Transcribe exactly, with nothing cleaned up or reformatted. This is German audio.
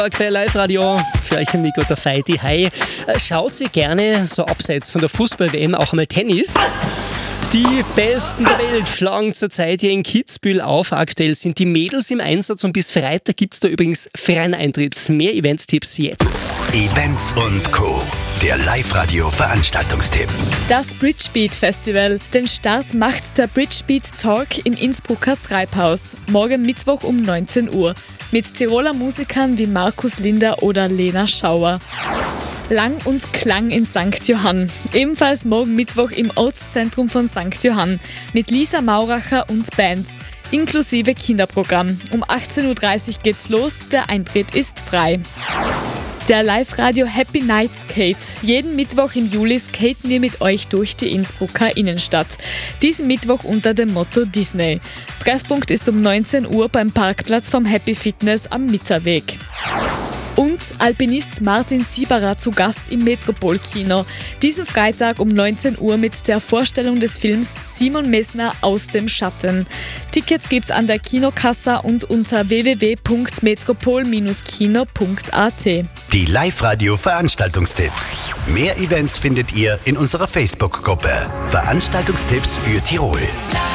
Aktuell Live-Radio für euch im Mikro der Feiti. Hi, schaut ihr gerne so abseits von der Fußball-W M auch einmal Tennis? Die Besten der Welt schlagen zurzeit hier in Kitzbühel auf. Aktuell sind die Mädels im Einsatz und bis Freitag gibt es da übrigens freien Eintritt. Mehr Events-Tipps jetzt. Events und Co. Der Live-Radio-Veranstaltungstipp. Das Bridgebeat Festival. Den Start macht der Bridgebeat Talk im Innsbrucker Treibhaus. Morgen Mittwoch um neunzehn Uhr. Mit Tiroler Musikern wie Markus Linder oder Lena Schauer. Lang und Klang in Sankt Johann. Ebenfalls morgen Mittwoch im Ortszentrum von Sankt Johann. Mit Lisa Mauracher und Band. Inklusive Kinderprogramm. Um achtzehn Uhr dreißig geht's los. Der Eintritt ist frei. Der Live-Radio Happy Night Skate. Jeden Mittwoch im Juli skaten wir mit euch durch die Innsbrucker Innenstadt. Diesen Mittwoch unter dem Motto Disney. Treffpunkt ist um neunzehn Uhr beim Parkplatz vom Happy Fitness am Mitterweg. Und Alpinist Martin Sieberer zu Gast im Metropol-Kino. Diesen Freitag um neunzehn Uhr mit der Vorstellung des Films Simon Messner aus dem Schatten. Tickets gibt's an der Kinokassa und unter w w w punkt metropol kino punkt a t. Die Live-Radio-Veranstaltungstipps. Mehr Events findet ihr in unserer Facebook-Gruppe. Veranstaltungstipps für Tirol.